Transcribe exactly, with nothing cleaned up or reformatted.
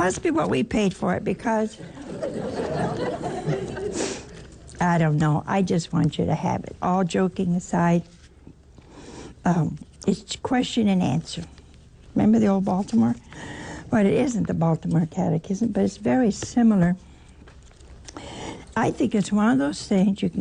must be what we paid for it, because I don't know. I just want you to have it. All joking aside, um, it's question and answer. Remember the old Baltimore? Well, it isn't the Baltimore Catechism, but it's very similar. I think it's one of those things you can